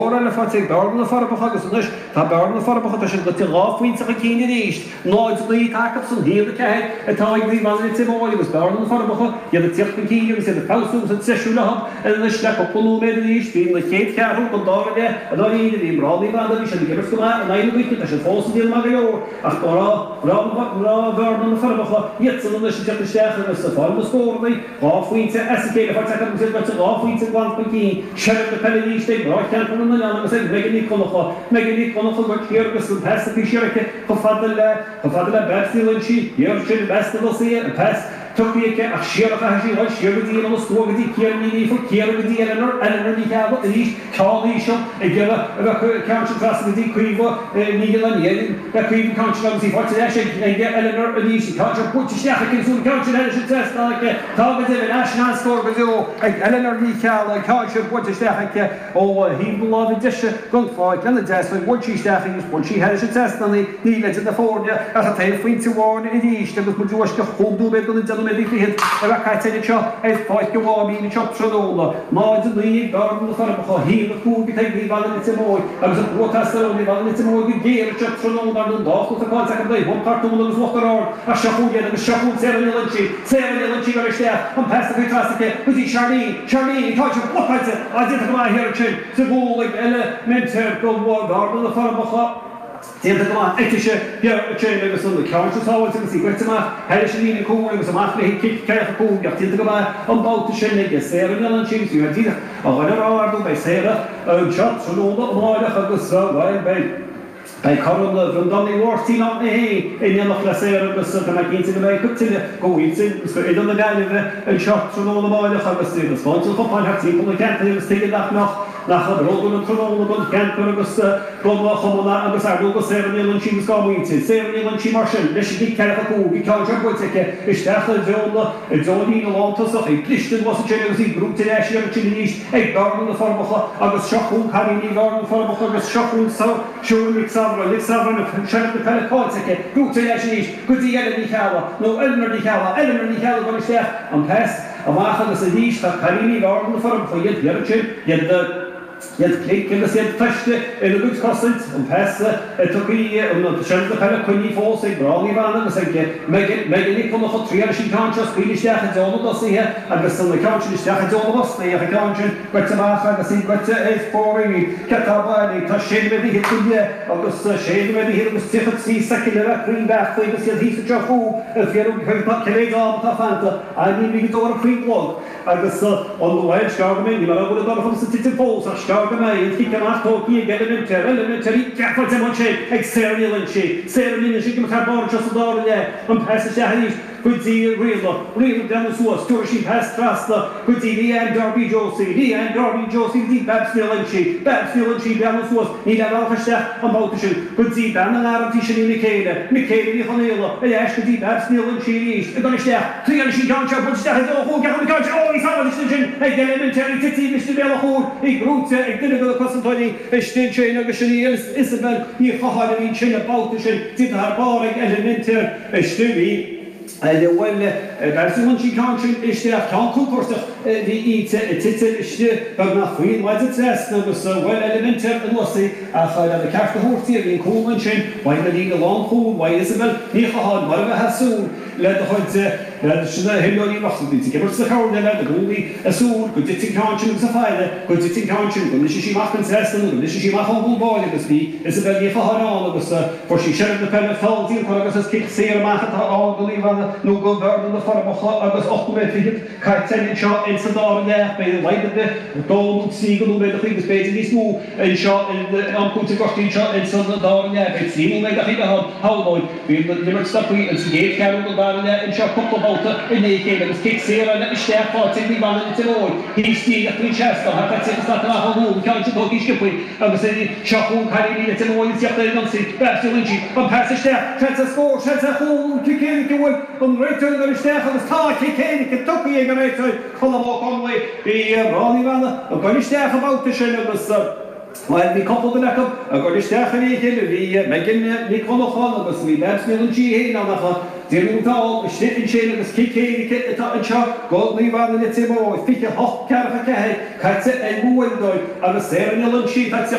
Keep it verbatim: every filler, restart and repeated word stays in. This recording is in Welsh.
le fatig barn na farbacha agus nus tá barn na farbacha tá sin go tí ráfuinte a cíine ríist náid lí takeap san héad ceid atá ag bhí man tí máil agus barn na farbacha iad a tíocht na cíine agus iad a pású san seisiú lehab an na sleach a pulú méid ríist bhí na chéad cearú go dáide a dá íad bhí mrálaí bhanda bhí sin gibir go a naile bhuiite a sin fósa díal mar leor ach rá rá barn na farbacha iad san na sin teach isteach agus sa fáil na scóraí ráfuinte as a céile farteach agus iad go ráfuinte glant na cíine seirh na pelle ríist ag brá ceann na mas megani konocha megani konocha go kiergus un pasta pishirke ko fadla ko fadla bastilchi yerchil bastilsi pas Turkiyeke akşiyara haji var şiyardi ama stogdi kiermini for kierdi elenor elenor di hava iş kalışım egera ve kançı trasdi kuiva nigelan yerin ve kuiva kançılarımızı fatih şey ege elenor iş kançı puçi şahkin sun kançı her şey testake tavde ve national score bizo elenor di kala kançı puçi şahkin o hibula dish gon fight and the test with what she shahkin is what she her şey testani ni legend the ford at a tail point to warn it is the was mujoshka khubdu be gon medici a caitene cho e fáic go bhábí na chop tróla máid a lí gardan na farbacha híl a cúgi teag ní bhana nitsa móid agus a protestar ní bhana nitsa móid go géir chop tróla ar an dáchú a cáil a bléid hon cartúla agus wachtarár a seachúgéad agus seachún sér nilanchi sér nilanchi ar isteach an pesta go trasake go dí Charlene Charlene táid a blochaite a dí a go mai hirchin sa búlaigh eile minter go bhá gardan na farbacha Tienta go eitiise chéile agus an ceantas háil agus í gcuiteach heile sin lína cúil agus amachna hí cic ceach cúil ach tienta go an báta sin ag séra an sin tú a díach a bhaile áardú bei séra an shot tróla máileach agus bhil bei Bei Carol van Donny Warty on the hay, in the Lacera, the Santa Makinson, the Makutin, go eating, so it on the Gallivre, and shot from all the boy, the Harvesting, the sponsor for Pontiac, people, the can't was taken that knock, nach the road and Troll, the Camper, the Godla, Homona, and the Sargo, seven million she was going to, seven million she marshal, the Shiki Caracu, because your boy take it, it's Daphne Zola, it's only a long toss of a Plishton was a generosity group to Ash, and Chilish, a garden of Farmaha, I was Shakun, having the garden of Farmaha, was Shakun, so sure it's Savran of Shannon the Pellicotake, Group to Ashnish, good the enemy Hala, no Elmer the Hala, Elmer the Hala, what is there? On past, a Maha the Sadish, that Karini garden for for yet Yerchin, yet the Yet click in the same feste in the good constant and pass it took me on the shelf the pella quinny false a brownie van and say Megan Megan come of three she can't just finish that and all of us here and the sun the country is that all of us they have a country but the master the see but is pouring Katabani to shade with the hit here August shade with the hit was different see second green back for the he's a job if you don't not kill on the fanta I need to go a free walk I was on the wedge garden you know what about from the falls Gargamay, he can ask Toki, get an inter, elementary, careful Demonche, exterior she, ceremony, she can have born just a door there, and pass the Shahis, could see real, real Demosuas, Turshi pass Trasta, could see the end Darby Josie, the end Darby Josie, the Babs Nilanchi, Babs Nilanchi, Demosuas, need an alpha chef, and Motishan, could see Dan and Aratishan in Mikada, Mikada, Nihanela, and Ashton, Babs Nilanchi, a gunnish there, three and she don't jump, but Stahid, oh, get on the couch, oh, he's on the decision, a elementary, Titty, Mister Bellahoo, he grew to ag duine go cosintí istín sé agus sin Isabel ní chaáin sin a báta sin tí ar báig elementir istúí le bhfuil bersún sí country isteach tá cúpóirteach bhí ite tite iste bag nach faoin maidid test agus bhfuil elementir an losaí a chaid a ceart thuirtaí a bhíon cúman sin bhaid na lína lánchún bhaid Isabel ní chaáin mar a heasún le a chuid le sinna heilí wasí gibir sa chair le a gúlaí a súl go diting country agus a fáile go diting country go is sí machchan testan go is sí machchan búbáil agus bhí Isabel ní chaáin agus for sí seirh na penne fáiltíí agus is cic sé amachchan á golíhana nó go bhar na farmacha agus ochméid caiitteine seo in sa dá le be leide dó sí go be chugus beidir ní smú in seo anúta gotíí seo in san dá le be sí me a chuide hááid bhí limmer stoppaí an sugéad ceú go bhar le in seo cupbalta in échéile agus cic sé le isteachá ní bhana in móid hí tí a chuin chesta ha si nathún ceú tóí skipaí agus é seachún caií le móid teachta an sí beúintí an persteach tre a scór tre a chuún cicéine bhfuil an réitúil ar isteach agus tá cicéine go tucaí ag an réitúil chulamá conlaí bhí ráí bhena an gur isteach a báta sin agus Well, we couple the neck up, I got a staff in here, we make in the Nicola, because we left Milan G. Hey, now, Díling dá sniffin sin agus cicéige atá anseo go níomhhain na timó fiche hoch cearcha cethe chaite ag múindóid agus séan siad